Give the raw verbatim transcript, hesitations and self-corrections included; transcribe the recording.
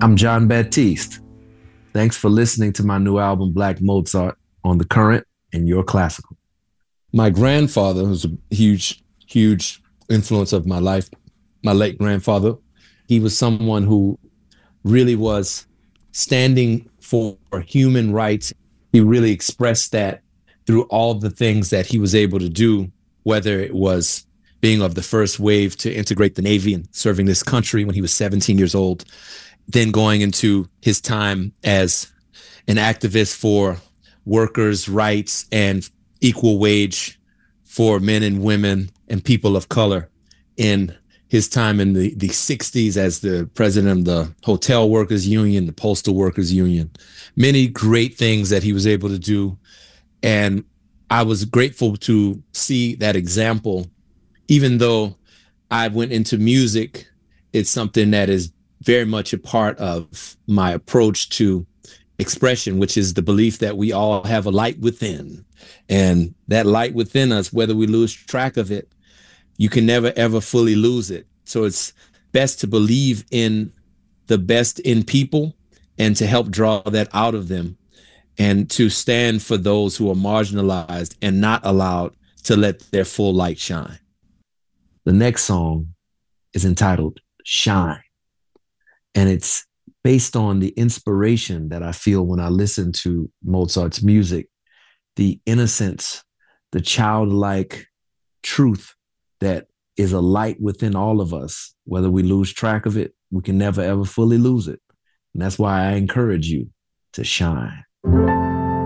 I'm John Baptiste. Thanks for listening to my new album, Black Mozart, on The Current and Your Classical. My grandfather was a huge, huge influence of my life. My late grandfather, he was someone who really was standing for human rights. He really expressed that through all the things that he was able to do, whether it was being of the first wave to integrate the Navy and serving this country when he was seventeen years old, then going into his time as an activist for workers' rights and equal wage for men and women and people of color, in his time in the, the sixties as the president of the Hotel Workers Union, the Postal Workers Union. Many great things that he was able to do. And I was grateful to see that example. Even though I went into music, it's something that is very much a part of my approach to expression, which is the belief that we all have a light within. And that light within us, whether we lose track of it, you can never, ever fully lose it. So it's best to believe in the best in people and to help draw that out of them, and to stand for those who are marginalized and not allowed to let their full light shine. The next song is entitled Shine, and it's based on the inspiration that I feel when I listen to Mozart's music, the innocence, the childlike truth that is a light within all of us. Whether we lose track of it, we can never, ever fully lose it. And that's why I encourage you to shine.